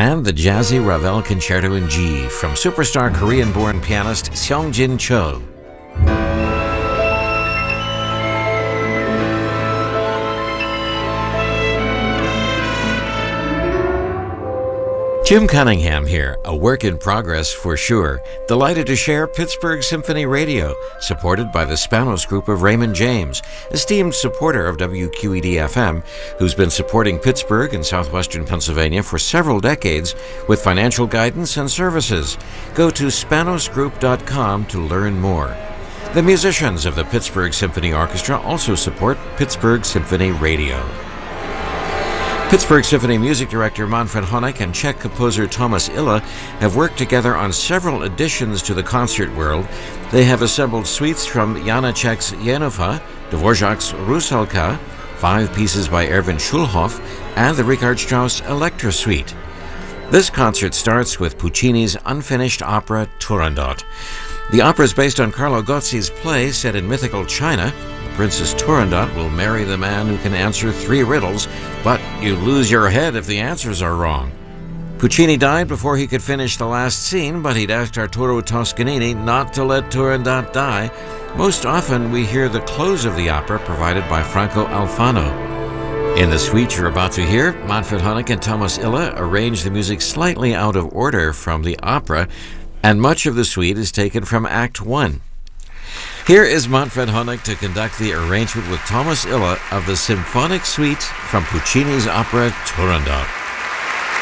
and the jazzy Ravel Concerto in G from superstar Korean-born pianist Seongjin Cho. Jim Cunningham here, a work in progress for sure. Delighted to share Pittsburgh Symphony Radio, supported by the Spanos Group of Raymond James, esteemed supporter of WQED-FM, who's been supporting Pittsburgh and southwestern Pennsylvania for several decades with financial guidance and services. Go to spanosgroup.com to learn more. The musicians of the Pittsburgh Symphony Orchestra also support Pittsburgh Symphony Radio. Pittsburgh Symphony Music Director Manfred Honeck and Czech composer Thomas Illa have worked together on several additions to the concert world. They have assembled suites from Janacek's Jenůfa, Dvořák's Rusalka, 5 pieces by Erwin Schulhoff, and the Richard Strauss Electra Suite. This concert starts with Puccini's unfinished opera Turandot. The opera is based on Carlo Gozzi's play set in mythical China. Princess Turandot will marry the man who can answer 3 riddles, but you lose your head if the answers are wrong. Puccini died before he could finish the last scene, but he'd asked Arturo Toscanini not to let Turandot die. Most often we hear the close of the opera provided by Franco Alfano. In the suite you're about to hear, Manfred Honeck and Thomas Illa arrange the music slightly out of order from the opera, and much of the suite is taken from Act 1. Here is Manfred Honeck to conduct the arrangement with Thomas Illa of the Symphonic Suite from Puccini's opera Turandot.